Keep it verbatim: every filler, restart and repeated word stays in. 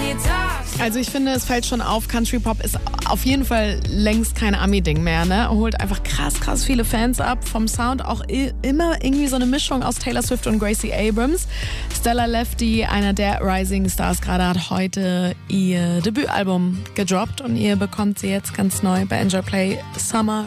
Also ich finde, es fällt schon auf, Country Pop ist auf jeden Fall längst kein Ami-Ding mehr, ne? Er holt einfach krass, krass viele Fans ab. Vom Sound auch i- immer irgendwie so eine Mischung aus Taylor Swift und Gracie Abrams. Stella Lefty, einer der Rising Stars gerade, hat heute ihr Debütalbum gedroppt und ihr bekommt sie jetzt ganz neu bei Enjoy Play Summer